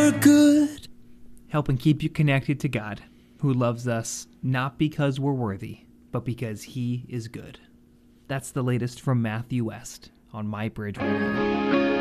for good. Helping keep you connected to God, who loves us not because we're worthy, but because he is good. That's the latest from Matthew West on My Bridge Radio.